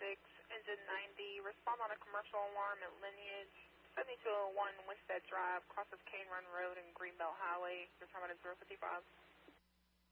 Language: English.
engine 90, respond on a commercial alarm at Lineage, 7201 Winstead Drive, cross of Cane Run Road and Greenbelt Highway. Your time is 055.